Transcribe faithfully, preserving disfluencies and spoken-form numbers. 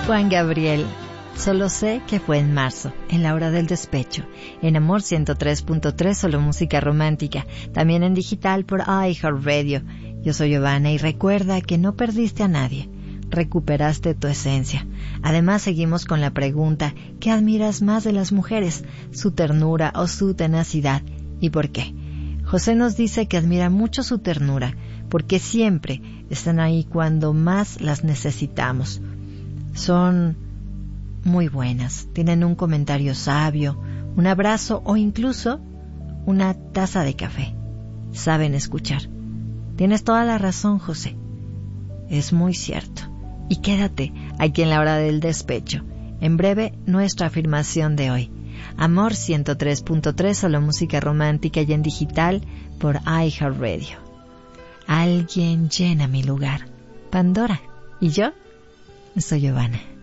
Juan Gabriel. Solo sé que fue en marzo, en la hora del despecho. En Amor ciento tres punto tres, solo música romántica. También en digital por iHeartRadio. Yo soy Giovanna y recuerda que no perdiste a nadie. Recuperaste tu esencia. Además seguimos con la pregunta: ¿qué admiras más de las mujeres? ¿Su ternura o su tenacidad? ¿Y por qué? José nos dice que admira mucho su ternura, porque siempre están ahí cuando más las necesitamos. Son muy buenas, tienen un comentario sabio, un abrazo o incluso una taza de café. Saben escuchar. Tienes toda la razón, José. Es muy cierto. Y quédate aquí en la hora del despecho. En breve, nuestra afirmación de hoy. Amor ciento tres punto tres, solo música romántica y en digital por iHeartRadio. Alguien llena mi lugar. Pandora. Y yo soy Giovanna.